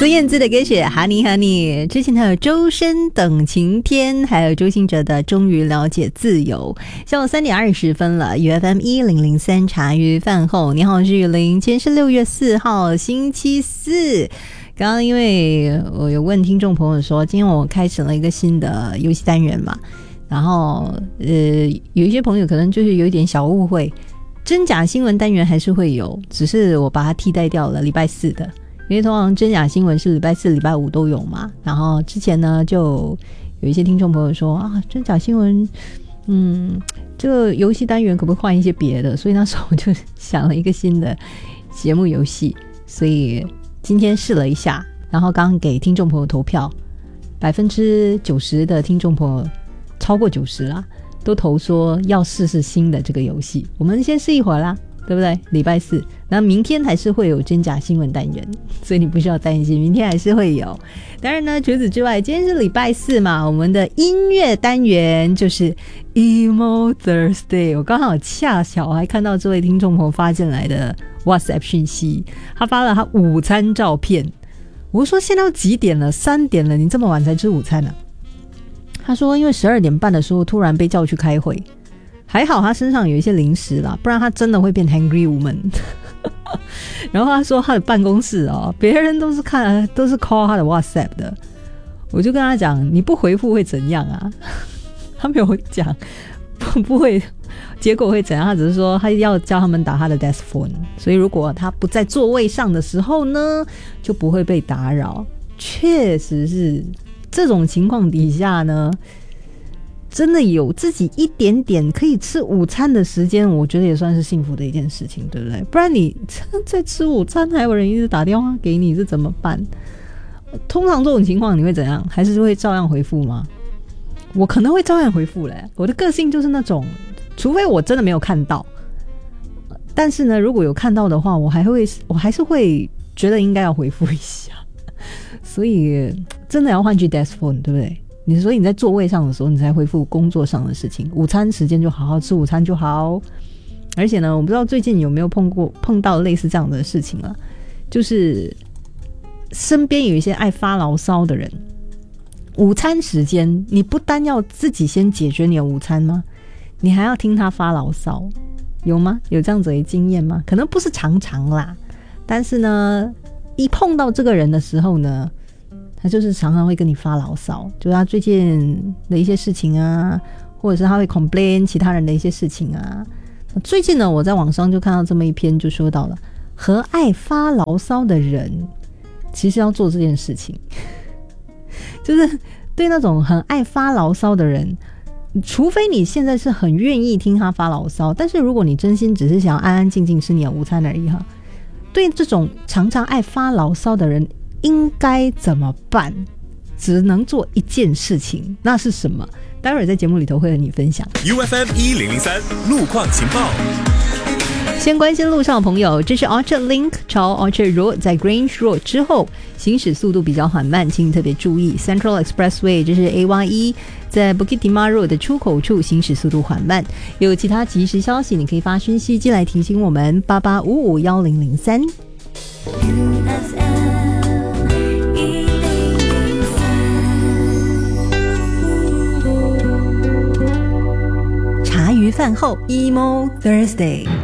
孙燕姿的歌曲 Honey Honey， 之前还有周深等晴天，还有周兴哲的终于了解自由。下午3点20分了， UFM 1003茶余饭后，你好，我是雨林。今天是6月4号星期四。刚刚因为我有问听众朋友说，今天我开始了一个新的游戏单元嘛，然后有一些朋友可能就是有一点小误会，真假新闻单元还是会有，只是我把它替代掉了礼拜四的，因为通常真假新闻是礼拜四礼拜五都有嘛。然后之前呢就有一些听众朋友说啊，真假新闻这个游戏单元可不可以换一些别的，所以那时候我就想了一个新的节目游戏，所以今天试了一下，然后刚给听众朋友投票，90%的听众朋友，超过90啦，都投说要试试新的这个游戏。我们先试一会儿啦，对不对？礼拜四，那明天还是会有真假新闻单元，所以你不需要担心，明天还是会有。当然呢，除此之外，今天是礼拜四嘛，我们的音乐单元就是 Emo Thursday。我刚好恰巧还看到这位听众朋友发进来的 WhatsApp 讯息，他发了他午餐照片。我说现在都几点了？3点了，你这么晚才吃午餐啊？他说因为12点半的时候突然被叫去开会，还好他身上有一些零食啦，不然他真的会变 hungry woman 然后他说他的办公室别人都是call 他的 WhatsApp 的，我就跟他讲你不回复会怎样啊他没有讲不会结果会怎样，他只是说他要叫他们打他的 desk phone， 所以如果他不在座位上的时候呢就不会被打扰。确实是这种情况底下呢，真的有自己一点点可以吃午餐的时间，我觉得也算是幸福的一件事情，对不对？不然你在吃午餐还有人一直打电话给你，是怎么办？通常这种情况你会怎样？还是会照样回复吗？我可能会照样回复嘞，我的个性就是那种除非我真的没有看到，但是呢如果有看到的话，我还是会觉得应该要回复一下所以真的要换去 desk phone， 对不对？所以你在座位上的时候你才回复工作上的事情，午餐时间就好好吃午餐就好。而且呢，我不知道最近有没有碰到类似这样的事情了，就是身边有一些爱发牢骚的人，午餐时间你不单要自己先解决你的午餐吗？你还要听他发牢骚，有吗？有这样子的经验吗？可能不是常常啦，但是呢一碰到这个人的时候呢，他就是常常会跟你发牢骚，就是他最近的一些事情啊，或者是他会 complain 其他人的一些事情啊。最近呢我在网上就看到这么一篇，就说到了和爱发牢骚的人其实要做这件事情就是对那种很爱发牢骚的人，除非你现在是很愿意听他发牢骚，但是如果你真心只是想要安安静静吃你的午餐而已哈，对这种常常爱发牢骚的人应该怎么办？只能做一件事情，那是什么？待会儿在节目里头会和你分享。 UFM 1003路况情报。 先关心路上的朋友，这是 Orchard Link 朝 Orchard Road 在 Grange Road 之后行驶速度比较缓慢，请你特别注意。 Central Expressway 这是 AY1 在 Bukit Timah Road 的出口处行驶速度缓慢。有其他即时消息你可以发讯息进来提醒我们88551003。茶余饭后 Emo Thursday。